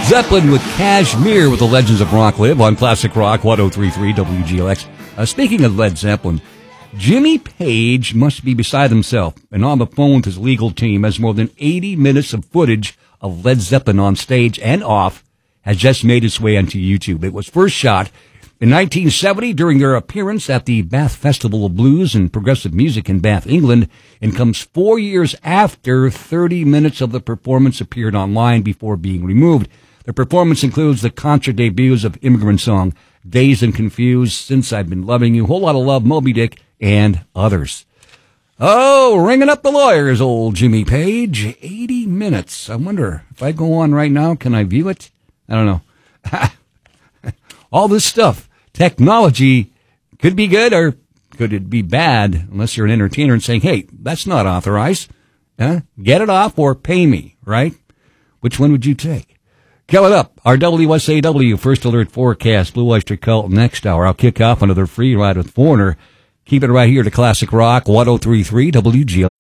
Zeppelin with Kashmir with the Legends of Rock live on Classic Rock 103.3 WGLX. Speaking of Led Zeppelin, Jimmy Page must be beside himself and on the phone with his legal team as more than 80 minutes of footage of Led Zeppelin on stage and off has just made its way onto YouTube. It was first shot in 1970 during their appearance at the Bath Festival of Blues and Progressive Music in Bath, England, and comes 4 years after 30 minutes of the performance appeared online before being removed. The performance includes the concert debuts of Immigrant Song, Dazed and Confused, Since I've Been Loving You, Whole Lotta Love, Moby Dick, and others. Oh, ringing up the lawyers, old Jimmy Page. 80 minutes. I wonder if I go on right now, can I view it? I don't know. All this stuff, technology, could be good or could it be bad unless you're an entertainer and saying, hey, that's not authorized. Get it off or pay me, right? Which one would you take? Coming up, our WSAW First Alert Forecast, Blue Oyster Cult next hour. I'll kick off another free ride with Foreigner. Keep it right here to Classic Rock 103.3 WGL.